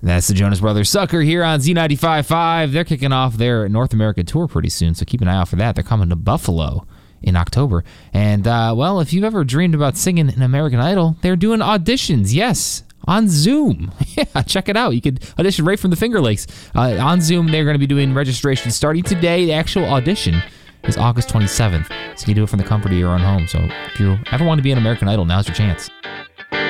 That's the Jonas Brothers Sucker here on Z95.5. They're kicking off their North American tour pretty soon, so keep an eye out for that. They're coming to Buffalo in October. And, well, if you've ever dreamed about singing in American Idol, they're doing auditions, yes, on Zoom. Yeah, check it out. You could audition right from the Finger Lakes. On Zoom, they're going to be doing registration starting today. The actual audition is August 27th, so you can do it from the comfort of your own home. So if you ever want to be an American Idol, now's your chance.